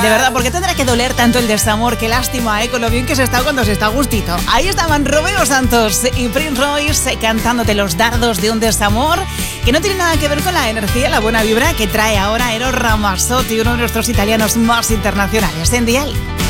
De verdad, ¿por qué tendrá que doler tanto el desamor? Qué lástima, con lo bien que se está cuando se está a gustito. Ahí estaban Romeo Santos y Prince Royce cantándote los dardos de un desamor que no tiene nada que ver con la energía, la buena vibra que trae ahora Eros Ramazzotti, uno de nuestros italianos más internacionales en Dial.